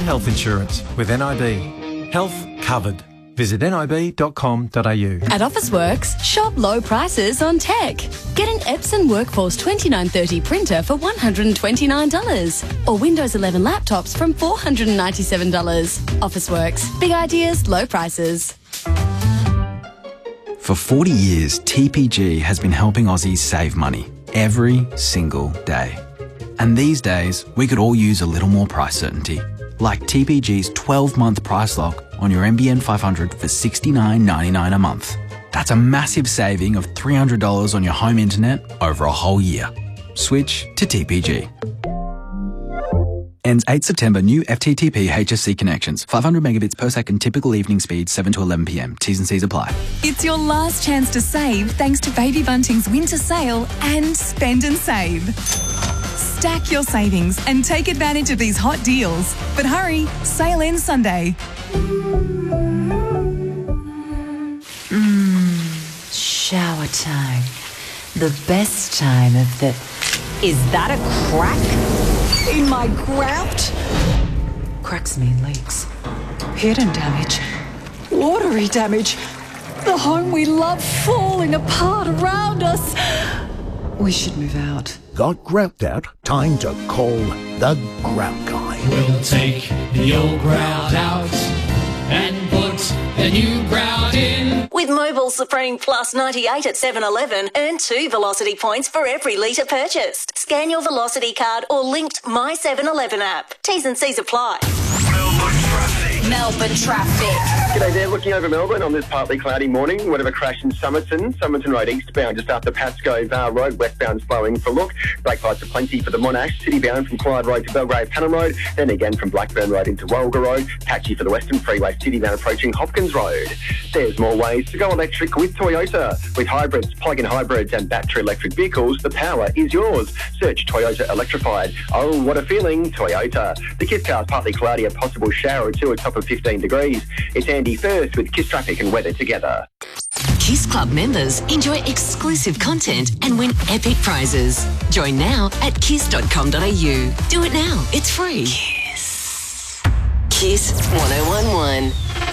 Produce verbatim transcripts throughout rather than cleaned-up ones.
health insurance with N I B. Health covered. Visit nib dot com dot a u. At Officeworks, shop low prices on tech. Get an Epson Workforce twenty-nine thirty printer for one hundred twenty-nine dollars or Windows eleven laptops from four hundred ninety-seven dollars. Officeworks. Big ideas, low prices. For forty years, T P G has been helping Aussies save money every single day. And these days, we could all use a little more price certainty. Like T P G's twelve-month price lock on your N B N five hundred for sixty-nine ninety-nine a month. That's a massive saving of three hundred dollars on your home internet over a whole year. Switch to T P G. Ends eighth September. New F T T P H S C connections. five hundred megabits per second typical evening speed, seven to eleven p m. T's and C's apply. It's your last chance to save thanks to Baby Bunting's winter sale and Spend and Save. Stack your savings and take advantage of these hot deals. But hurry, sale ends Sunday. Mmm, shower time. The best time of the... Is that a crack in my grout? Cracks mean leaks. Hidden damage. Watery damage. The home we love falling apart around us. We should move out. Got grout out? Time to call the Grout Guy. We'll take the old grout out and put the new grout in. With Mobil Supreme Plus ninety-eight at seven eleven, earn two Velocity points for every litre purchased. Scan your Velocity card or linked My seven eleven app. T's and C's apply. Melbourne traffic. Melbourne traffic. G'day there, looking over Melbourne on this partly cloudy morning. Whatever crash in Somerton, Somerton Road eastbound just after Pascoe Var Road, westbound slowing for look. Brake lights are plenty for the Monash, citybound from Clyde Road to Belgrave Panham Road, then again from Blackburn Road into Walga Road, patchy for the Western Freeway, citybound approaching Hopkins Road. There's more ways to go electric with Toyota. With hybrids, plug-in hybrids and battery electric vehicles, the power is yours. Search Toyota Electrified. Oh, what a feeling, Toyota. The Kiss Car's partly cloudy, a possible shower or two at top of fifteen degrees. It's Andy First with Kiss Traffic and Weather together. Kiss Club members enjoy exclusive content and win epic prizes. Join now at kiss dot com dot a u. Do it now. It's free. Kiss. Kiss one oh one one.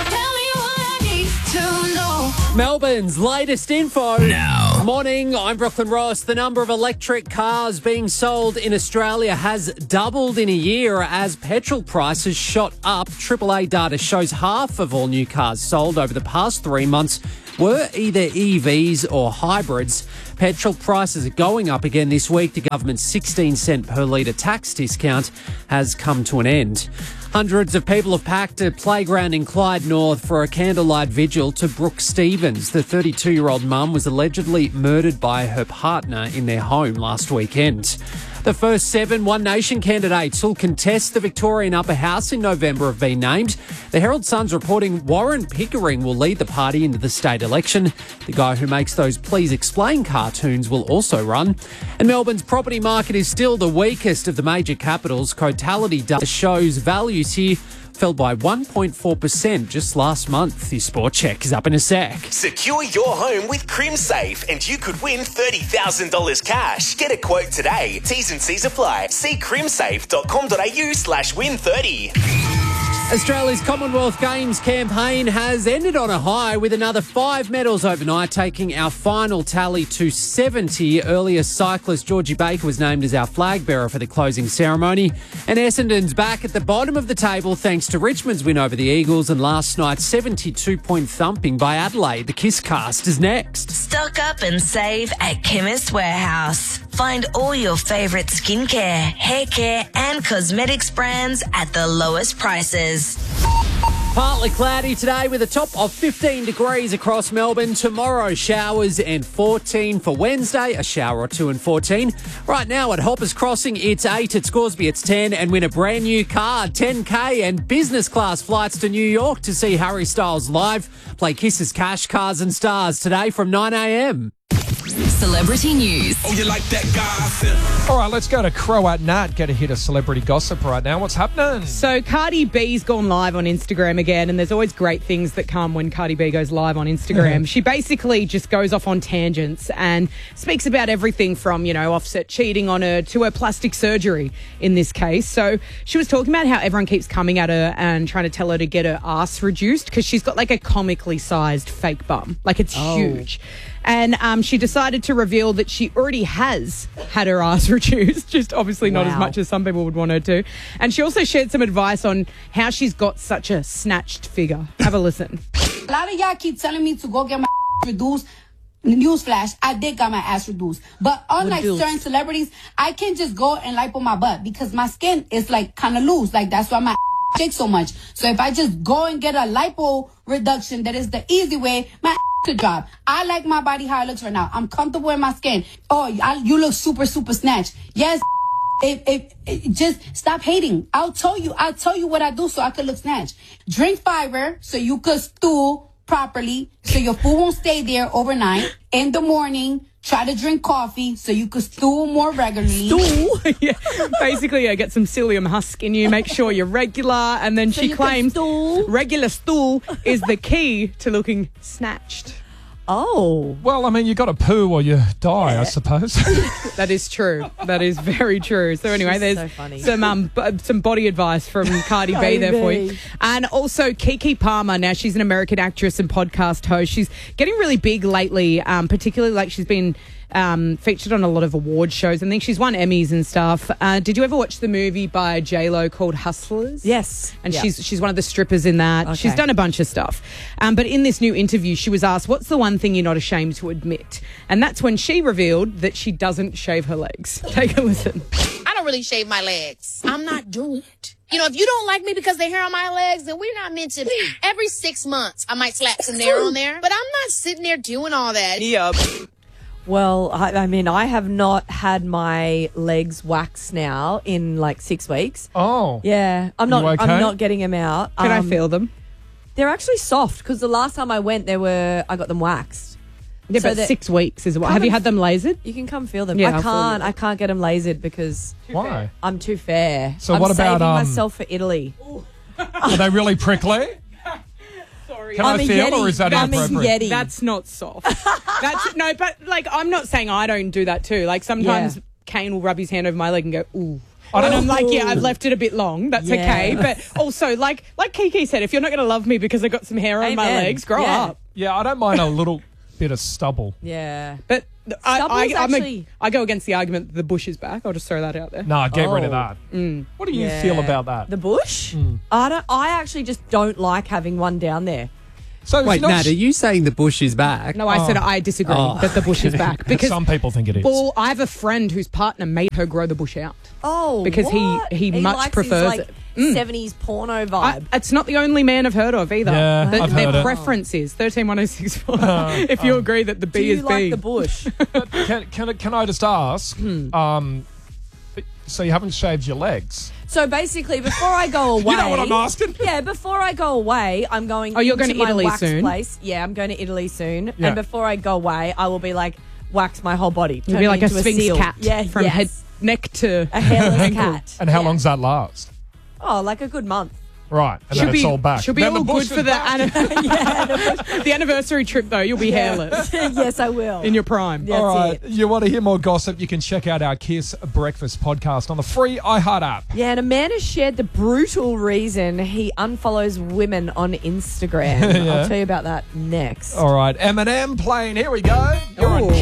Melbourne's latest info. Now. Morning, I'm Brooklyn Ross. The number of electric cars being sold in Australia has doubled in a year as petrol prices shot up. triple A data shows half of all new cars sold over the past three months were either E Vs or hybrids. Petrol prices are going up again this week. The government's sixteen cent per litre tax discount has come to an end. Hundreds of people have packed a playground in Clyde North for a candlelight vigil to Brooke Stevens. The thirty-two-year-old mum was allegedly murdered by her partner in their home last weekend. The first seven One Nation candidates who'll contest the Victorian Upper House in November have been named. The Herald Sun's reporting Warren Pickering will lead the party into the state election. The guy who makes those Please Explain cartoons will also run. And Melbourne's property market is still the weakest of the major capitals. Cotality data shows values here fell by one point four percent just last month. The Sport Check is up in a sec. Secure your home with CrimSafe and you could win thirty thousand dollars cash. Get a quote today. T's and C's apply. See crimsafe dot com dot a u slash win thirty. Australia's Commonwealth Games campaign has ended on a high with another five medals overnight, taking our final tally to seventy. Earlier cyclist Georgie Baker was named as our flag bearer for the closing ceremony. And Essendon's back at the bottom of the table thanks to Richmond's win over the Eagles and last night's seventy-two point thumping by Adelaide. The Kiss Cast is next. Stock up and save at Chemist Warehouse. Find all your favourite skincare, hair care and cosmetics brands at the lowest prices. Partly cloudy today with a top of fifteen degrees across Melbourne. Tomorrow, showers and fourteen. For Wednesday, a shower or two and fourteen. Right now at Hoppers Crossing, it's eight. At Scoresby, it's ten. And win a brand new car, ten K and business class flights to New York to see Harry Styles live. Play Kiss's Cash, Cars and Stars today from nine a m. Celebrity news. Oh, you like that gossip? All right, let's go to Croat Nat. Get a hit of celebrity gossip right now. What's happening? So Cardi B's gone live on Instagram again, and there's always great things that come when Cardi B goes live on Instagram. She basically just goes off on tangents and speaks about everything from, you know, Offset cheating on her to her plastic surgery in this case. So she was talking about how everyone keeps coming at her and trying to tell her to get her ass reduced because she's got like a comically sized fake bum. Like it's Oh. huge. And um, she decided to reveal that she already has had her ass reduced, just obviously not as Wow. much as some people would want her to. And she also shared some advice on how she's got such a snatched figure. Have a listen. A lot of y'all keep telling me to go get my reduced. Newsflash, I did got my ass reduced. But unlike Reduced. certain celebrities, I can't just go and lipo my butt because my skin is like kind of loose. Like that's why my shakes so much. So if I just go and get a lipo reduction, that is the easy way, my could drop. I like my body how it looks right now. I'm comfortable in my skin. Oh, I, you look super, super snatched. Yes. If, if, if, just stop hating. I'll tell you, I'll tell you what I do so I could look snatched. Drink fiber so you could stool properly so your food won't stay there overnight. In the morning, try to drink coffee so you could stool more regularly. Stool? Yeah. Basically, yeah, get some psyllium husk in you, make sure you're regular, and then So she you can claims stool? regular stool is the key to looking snatched. Oh. Well, I mean, you got to poo or you die, I suppose. That is true. That is very true. So anyway, She's there's so funny. some um b- some body advice from Cardi B Cardi there for you. B. And also Keke Palmer. Now she's an American actress and podcast host. She's getting really big lately, um, particularly like she's been um, featured on a lot of award shows. I think she's won Emmys and stuff. Uh, did you ever watch the movie by J Lo called Hustlers? Yes. And Yeah. she's she's one of the strippers in that. Okay. She's done a bunch of stuff. Um, but in this new interview, she was asked, what's the one thing you're not ashamed to admit? And that's when she revealed that she doesn't shave her legs. Take a listen. I don't really shave my legs. I'm not doing it. You know, if you don't like me because they hair on my legs, then we're not meant to be. Every six months, I might slap some hair on there, but I'm not sitting there doing all that. Yep. Well, I, I mean, I have not had my legs waxed now in like six weeks. Oh. Yeah, I'm not. You okay? I'm not getting them out. Can I Um, feel them? They're actually soft because the last time I went, they were. I got them waxed. Yeah, So but that- six weeks is what. Come Have you and- had them lasered? You can come feel them. Yeah, I I'll feel can't. you. I can't get them lasered because Why? I'm too fair. So I'm what about, saving um, myself for Italy? Are they really prickly? Can I'm I a feel, Yeti. or is that I'm a inappropriate? Yeti. That's not soft. That's no, but like I'm not saying I don't do that too. Like sometimes Yeah. Kane will rub his hand over my leg and go, ooh. I And don't- I'm like, yeah, I've left it a bit long. That's Yeah. okay. But also, like like Kiki said, if you're not going to love me because I got some hair on my Amen. legs, grow Yeah. up. Yeah, I don't mind a little bit of stubble. Yeah. But I, Stubble's I, I'm a, actually- I go against the argument that the bush is back. I'll just throw that out there. Nah, get rid of Oh. that. Mm. What do you Yeah. feel about that? The bush? Mm. I don't. I actually just don't like having one down there. So it's Wait, not Nat, are you saying the bush is back? No, I said I disagree Oh, that the bush is back because Some people think it is. well, I have a friend whose partner made her grow the bush out. Oh, Because he- what? he much likes prefers his, like, it. Mm. seventies porno I, vibe. it's not the only man I've heard of either. Yeah, The- I've their heard it. preference is thirteen one oh six four. Uh, if you um, agree that the Do B you is like B. the bush? can, can, can I just ask, Hmm. um, so you haven't shaved your legs? So basically, before I go away, You know what I'm asking? Yeah, before I go away, I'm going. Oh, you're into going to my Italy wax soon? Place. Yeah, I'm going to Italy soon. Yeah. And before I go away, I will be like wax my whole body. You'll turn be me like a into sphinx seal. cat Yeah, from yes. head, neck to a hairless ankle. cat. And how Yeah. long's that last? Oh, like a good month. Right, and She'll then be, it's all back. she'll be Then the all bush good is for the, back. anni- yeah, the, the anniversary trip, though. You'll be hairless yes, I will. in your prime. That's All right, it. you want to hear more gossip? You can check out our Kiss Breakfast podcast on the free iHeart app. Yeah, and a man has shared the brutal reason he unfollows women on Instagram. Yeah. I'll tell you about that next. All right, Eminem playing. Here we go. You're on Ooh.